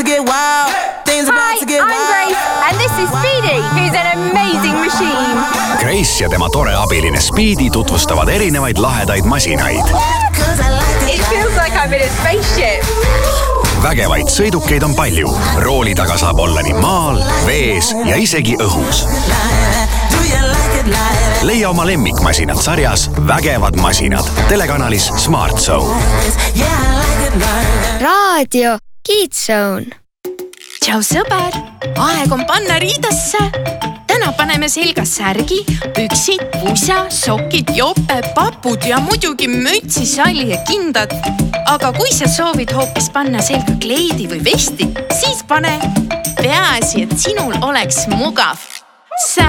get wild. Things about to get wild. Hi, I'm Grace, and this is Speedy, who's an amazing machine. Grace ja tema tore abiline Speedy tutvustavad erinevaid lahedaid masinaid. It feels like I'm in a spaceship. Vägevaid sõidukeid on palju. Rooli taga saab olla nii maal, vees ja isegi õhus. Leia oma lemmikmasinad sarjas Vägevad masinad telekanalis Smart Zone. Raadio Kids-Zone. Tšau sõber, aeg on panna riidasse. Täna paneme selga särgi, püksid, pusa, sokid, jope, papud ja muidugi mütsi, salli ja kindad. Aga kui sa soovid hoopis panna selga kleidi või vesti, siis pane. Peaasi, et sinul oleks mugav.